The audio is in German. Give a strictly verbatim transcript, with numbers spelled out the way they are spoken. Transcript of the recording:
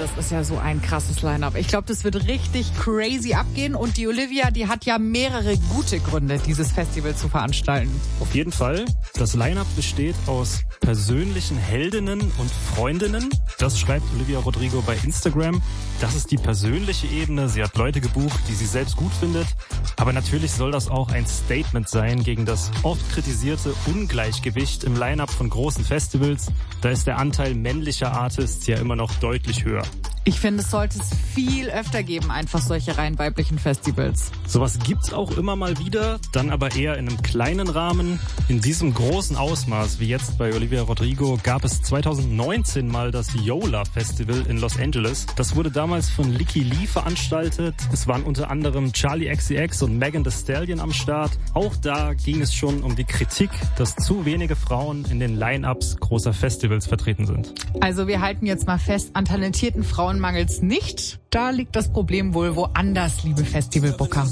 das ist ja so ein krasses Line-Up. Ich glaube, das wird richtig crazy abgehen. Und die Olivia, die hat ja mehrere gute Gründe, dieses Festival zu veranstalten. Auf jeden Fall. Das Line-Up besteht aus persönlichen Heldinnen und Freundinnen. Das schreibt Olivia Rodrigo bei Instagram. Das ist die persönliche Ebene. Sie hat Leute gebucht, die sie selbst gut findet. Aber natürlich soll das auch ein Statement sein gegen das oft kritisierte Ungleichgewicht im Line-Up von großen Festivals. Da ist der Anteil männlicher Artists ja immer noch deutlich höher. Ich finde, es sollte es viel öfter geben, einfach solche rein weiblichen Festivals. Sowas gibt's auch immer mal wieder, dann aber eher in einem kleinen Rahmen. In diesem großen Ausmaß wie jetzt bei Olivia Rodrigo gab es zwanzig neunzehn mal das Yola Festival in Los Angeles. Das wurde damals von Licky Lee veranstaltet. Es waren unter anderem Charli X C X und Megan Thee Stallion am Start. Auch da ging es schon um die Kritik, dass zu wenige Frauen in den Line-Ups großer Festivals vertreten sind. Also wir halten jetzt mal fest, an talentierten Frauen mangelt's nicht. Da liegt das Problem wohl woanders, liebe Festivalbooker.